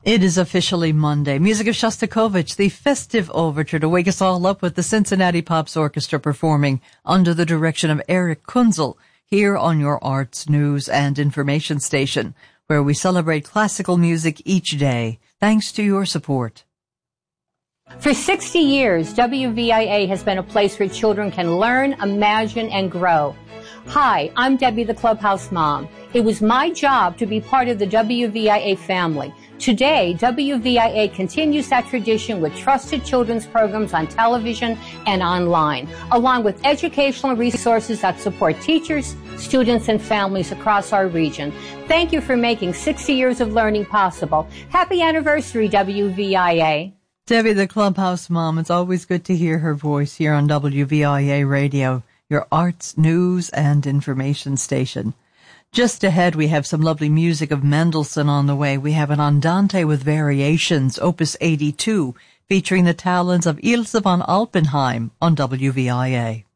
It is officially Monday. Music of Shostakovich, the festive overture to wake us all up with the Cincinnati Pops Orchestra performing under the direction of Eric Kunzel here on your arts, news, and information station, where we celebrate classical music each day. Thanks to your support. For 60 years, WVIA has been a place where children can learn, imagine, and grow. Hi, I'm Debbie, the Clubhouse Mom. It was my job to be part of the WVIA family. Today, WVIA continues that tradition with trusted children's programs on television and online, along with educational resources that support teachers, students, and families across our region. Thank you for making 60 years of learning possible. Happy anniversary, WVIA. Debbie, the Clubhouse Mom, it's always good to hear her voice here on WVIA Radio, your arts, news, and information station. Just ahead, we have some lovely music of Mendelssohn on the way. We have an Andante with Variations, Opus 82, featuring the talents of Ilse von Alpenheim on WVIA.